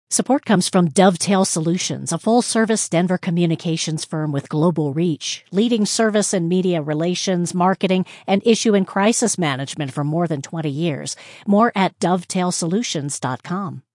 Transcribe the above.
Support comes from Dovetail Solutions, a full-service Denver communications firm with global reach, leading service and media relations, marketing, and issue and crisis management for more than 20 years. More at dovetailsolutions.com.